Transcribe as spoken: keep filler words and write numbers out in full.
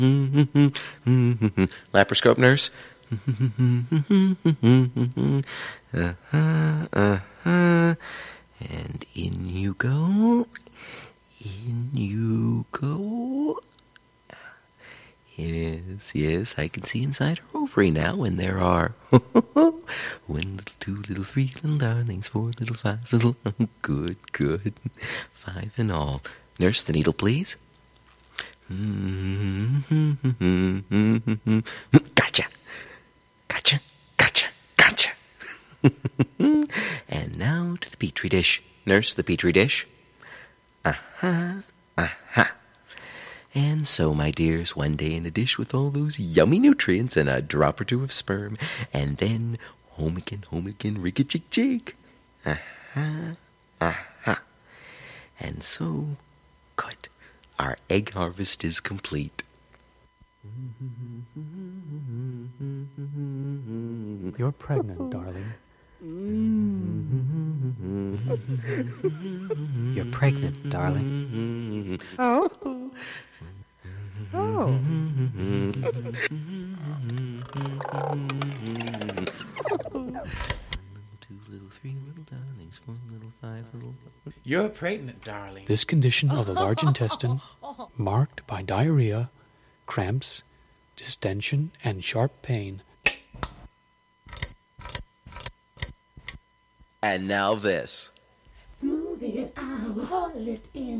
Laparoscope nurse. uh-huh, uh-huh. And in you go. In you go. Yes, yes, I can see inside her ovary now, and there are one little, two little, three little darlings, four little, five little. Good, good. Five in all. Nurse, the needle, please. Gotcha. Gotcha. Gotcha. Gotcha. And now to the petri dish. Nurse, the petri dish. Aha. Aha. And so, my dears, one day in a dish with all those yummy nutrients and a drop or two of sperm, and then home again, home again, rick-a-chick-chick. Aha. Aha. And so, good. Our egg harvest is complete. You're pregnant, darling. You're pregnant, darling. Oh. Oh. You're pregnant, darling. This condition of the large intestine, marked by diarrhea, cramps, distension, and sharp pain. And now this. Smooth it out, haul it in.